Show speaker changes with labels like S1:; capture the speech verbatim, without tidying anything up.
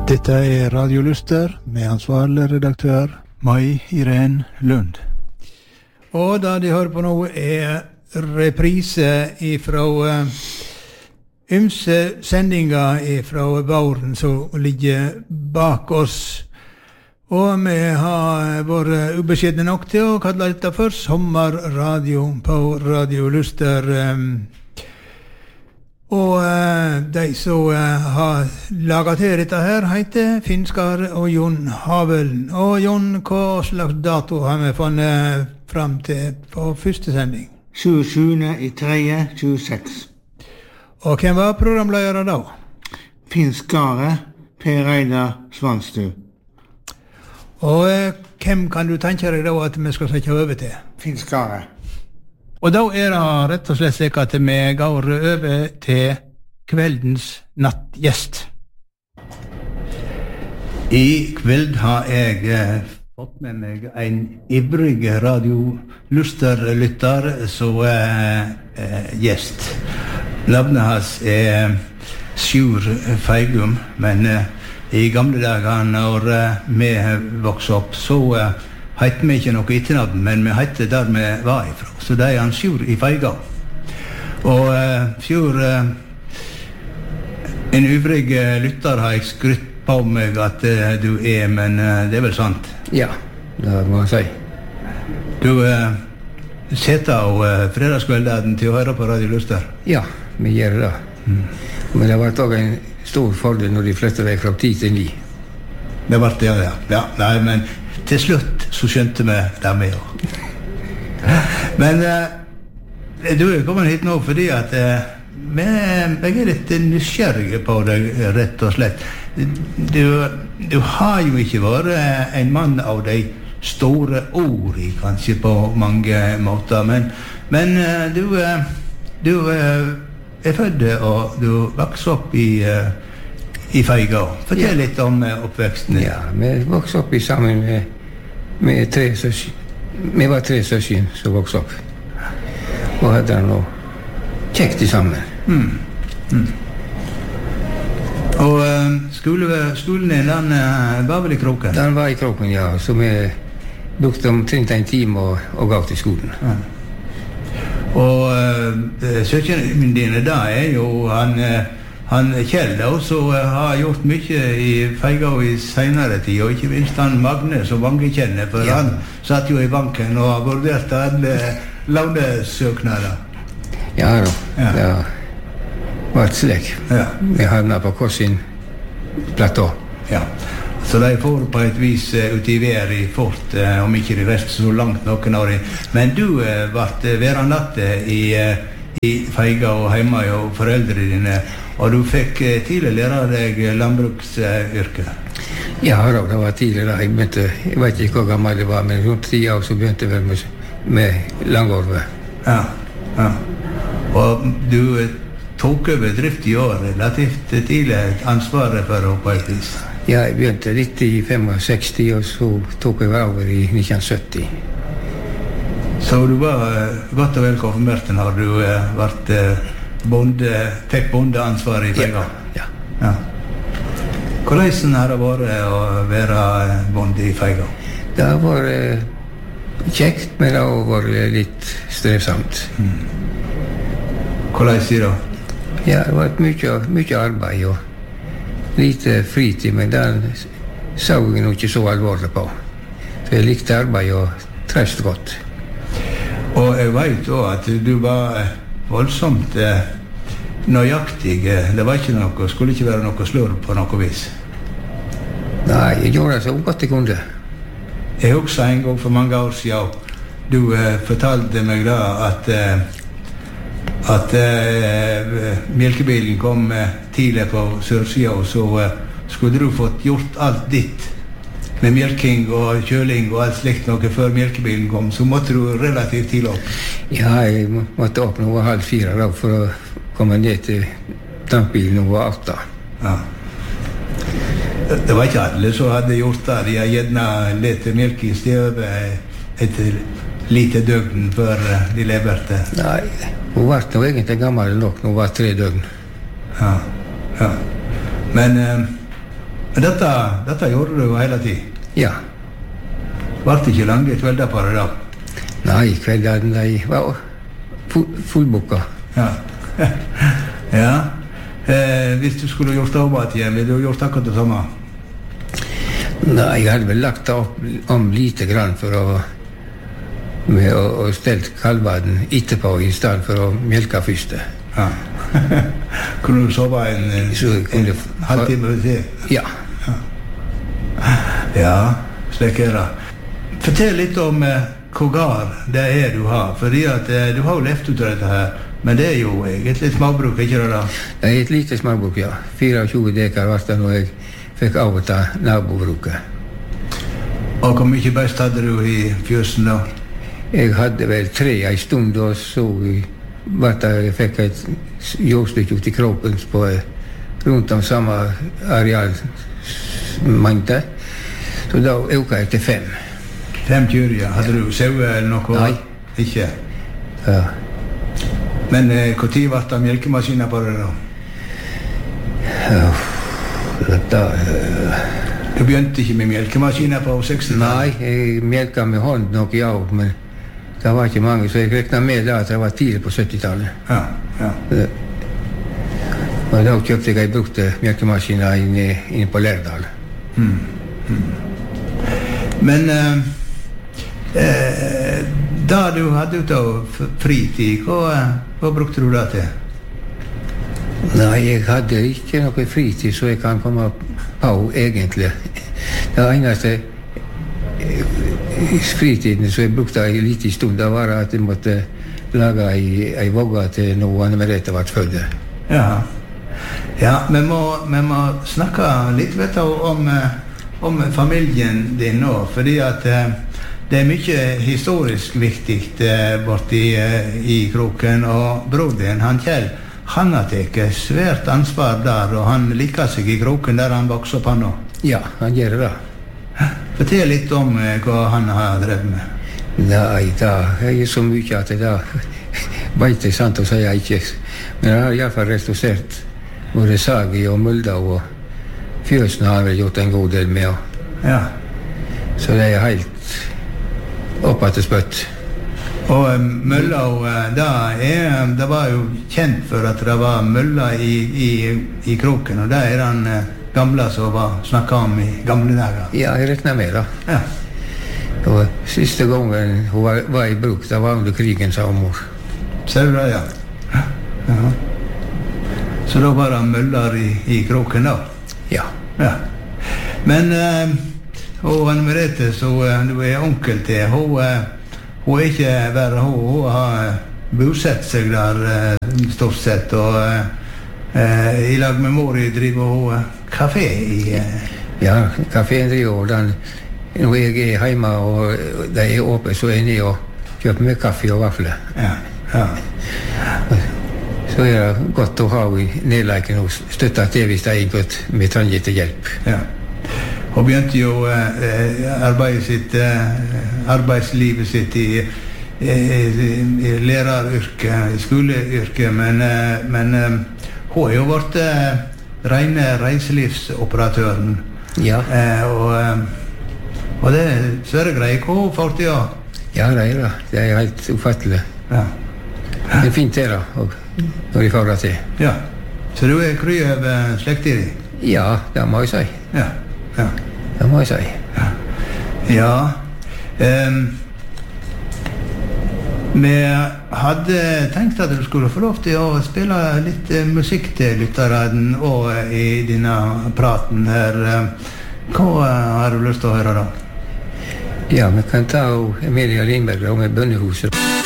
S1: Dette er Radio Luster med ansvarlig redaktør Mai Irene Lund. Og da de hører på nå er reprise ifra uh, ymse sendinger ifra våren som ligger bak oss. Og vi har vært ubeskjedne nok til å kalle dette for sommerradio på Radio Luster. Um, Og uh, de som uh, har laget til dette her heter Finskar og Jon Havelen. Og Jon, hva slags dato har vi funnet frem til på første sending?
S2: tjuesjuende i tredje tjueseks.
S1: Og hvem var programledere da?
S2: Finskare Per Reidar Svanstø.
S1: Og uh, hvem kan du tenke deg da at vi skal sette over til?
S2: Finskare.
S1: Og da er det rett og slett slik at vi går over til kveldens nattgjest. I kveld har jeg eh, fått med meg en ivrig Radio Luster-lytter som er eh, gjest. Navnet hans er Sjur Feigum, men eh, i gamle dager når eh, vi vokste opp, så eh, heter vi ikke noe etternavn, men vi heter der vi var ifra. Så det er han Sjur i Feigå. Og uh, Sjur, uh, en ivrig uh, lytter har jeg skrytt på meg at uh, du er, men uh, det er vel sant?
S3: Ja, det må jeg si.
S1: Du uh, setter av uh, fredagskvelden til å høre på Radio Luster?
S3: Ja, vi gjør det. Mm. Men det var også en stor fordel når de flyttet vekk fra ti til ni.
S1: Det var det, ja. Ja, nei, men til slutt så skjønte vi det med også. Men uh, du er kommet hit nå fordi at uh, vi, jeg er litt nysgjerrig på deg, rett og slett. Du, du har jo ikke vært en mann av de store ord i, kanskje på mange måter, men, men uh, du, uh, du uh, er født og du vokser opp i, uh, i Feigå. Fortell ja. litt om uh, oppveksten.
S3: Ja, vi vokste opp i sammen med, med tre søsken. Vi var tre søsken som vokste opp. Og hadde noe kjekt i sammen.
S1: Mm. Mm. Og uh, skole, skolen din, den uh, var vel i Kroken?
S3: Den var i Kroken, ja. Så vi brukte omtrent en time og, og gav til skolen.
S1: Ja. Og uh, søskenen dine da er jo han, uh, han Kjell da, som uh, har gjort mye i Feigå i senere tid, og ikke minst han Magne som mange kjenner, for ja. Han satt jo i banken og har vurdert alle lånesøknader.
S3: Ja da, ja. Det var et slik.
S1: Ja.
S3: Vi havnet på Korsin platå.
S1: Ja. Så de får på et vis uh, ut i vær i fort, uh, om ikke det rest så langt noen år. Men du uh, ble værende i, uh, i Feigå og hjemme og foreldre dine, og du fikk uh, tidlig lære deg landbruksyrket. Uh,
S3: ja, da, det var tidlig da. Jeg begynte, jeg vet ikke hvor gammel det var, men rundt ti år så begynte jeg med, med langorve.
S1: Ja, ja. Og du uh, tok over drift i år relativt tidlig ansvaret for å på et vis.
S3: Ja, jeg begynte litt i sekstifem, og så tok jeg over i nitten sytti.
S1: Så du var uh, godt og vel konfirmert når du uh, vært uh, bonde, fikk bondeansvar i Feigå?
S3: Ja, ja.
S1: Ja. Hvordan har det vært å være bonde i Feigå?
S3: Det har vært uh, kjekt, men det har vært litt strevsomt.
S1: Mm. Hvordan sier du?
S3: Ja, det har vært mye, mye arbeid og lite fritid, men den så jeg nok ikke så alvorlig på. Så jeg likte arbeid og trøst godt.
S1: Og jeg vet også at du var voldsomt eh, nøyaktig. Det var ikke noe, skulle ikke være noe slurv på noe vis.
S3: Nei, jeg gjorde det så godt jeg kunne.
S1: Jeg husker en gang for mange år siden, du eh, fortalte meg da at eh, at eh, melkebilen kom eh, tidlig på sørsida, og så eh, skulle du fått gjort alt ditt med melking og kjøling og alt slikt noe før melkebilen kom, så måtte du relativt tidlig opp.
S3: Ja, jeg måtte opp noe halv fire da for å komme ned til tankbilen noe åtte.
S1: Ja. Det var ikke alle som hadde gjort det. De har gjerne lett melk i støvet etter lite døgn før de leverte.
S3: Nei, hun var nå egentlig gammel nok, hun var tre døgn.
S1: Ja, ja. Men, Dette, dette gjorde du jo hele tiden.
S3: Ja.
S1: Var det ikke lange kvelder på det da?
S3: Nei, kveldene de var full, fullboka.
S1: Ja. Ja. Eh, hvis du skulle gjort arbeid igjen, ville du gjort akkurat det samme?
S3: Nei, jeg hadde vel lagt opp om lite grann for å med å, å stelt kalvene etterpå i stedet for å melke første.
S1: Ja. Kunne du sove en, en, en halvtime ved det?
S3: Ja.
S1: Ja. Ja, slik er det. Fortell litt om eh, hvor gar det er du har, fordi at eh, du har jo levd ut av dette her, men det er jo egentlig et småbruk, ikke det da?
S3: Det er et lite småbruk, ja. tjuefire dekar var det når jeg fikk overta nabobruket.
S1: Og hvor mye best hadde du i fjøsen da?
S3: Jeg hadde vel tre en stund, og så var det, jeg fikk et jordstykke ut i kroppen på rundt om samme arealmengde. Så da økte jeg til fem.
S1: Fem kyr, ja. Hadde du sauer eller noe?
S3: Nei.
S1: Ikke?
S3: Ja.
S1: Men eh, hvor tid var det melkemaskiner på det da?
S3: Ja, da... Uh,
S1: du begynte ikke med melkemaskiner på seksti-tallet?
S3: Nei, jeg melka med hånd nok i år, men det var ikke mange, så jeg rekna med da at det var tidlig på sytti-tallet.
S1: Ja, ja.
S3: Og da kjøpte jeg brukte melkemaskiner inne, inne på Lærdal.
S1: Mm. Mm. Men eh, eh, da du hadde ut av fritid, hva, hva brukte du da til?
S3: Nei, jeg hadde ikke noe fritid, så jeg kan komme på egentlig. Det eneste i fritiden så jeg brukte en liten stund, det var at jeg måtte lage en vogge til når Anne Merete ble født.
S1: Ja, ja, vi må, vi må snakke litt vet du, om, om familien din nå, fordi at det er mye historisk viktig borti i Kroken, og bror din, han Kjell, han har tatt svært ansvar der, og han liker seg i Kroken der han vokser opp han nå.
S3: Ja, han gjør det.
S1: Fortell litt om hva han har drevet med.
S3: Nei, da er jeg så mye at det da vet jeg sant å si jeg ikke. Men han har i hvert fall restaurert både Sagi og Mulda, og fjøsen har han vel gjort en god del med.
S1: Ja.
S3: Så det er helt oppe til spøtt.
S1: Og mølla, da er, det var jo kjent for at det var mølla i, i, i Kroken, og det er den gamle som var snakket om i gamle dager.
S3: Ja, jeg rekner med det.
S1: Ja.
S3: Og siste gangen hun var, var i bruk, det var under krigen, sa mor.
S1: Ser du det, ja? Ja. Så da var det møller i, i Kroken da?
S3: Ja.
S1: Ja. Men, eh, og Anne Merete, så du er onkel til, hun, hun er ikke verre, hun, hun har bosett seg der stort sett, og eh, i lag med mor driver hun kafé i... Eh.
S3: Ja, kaféen driver den. Når jeg er hjemme og det er åpent, så er jeg nede og kjøper meg kaffe og vafler.
S1: Ja, ja.
S3: Så er det godt å ha i nedleiken og støtte til hvis det er godt med trenger til hjelp.
S1: Ja. Hun begynte jo eh, arbeidet sitt, eh, arbeidslivet sitt i, i, i læreryrke, i skoleyrke, men, eh, men eh, hun er jo vært eh, rene reiselivsoperatøren.
S3: Ja.
S1: Eh, og, eh, og det er svære greier hva hun får til, ja.
S3: Ja, det er det. Det er helt ufattelig.
S1: Ja.
S3: Det er fint det da, og når de får det til.
S1: Ja. Så du er kry over slekta di?
S3: Ja, det må jeg si.
S1: Ja. Ja.
S3: Det må jeg si.
S1: Ja. Ja. Um, vi hadde tenkt at du skulle få lov til å spille litt uh, musikk til lytteren og uh, i denne praten her. Uh, hva uh, har du lyst til å høre da?
S3: Ja, vi kan ta Emilia Lindberg og med Bønnehuset.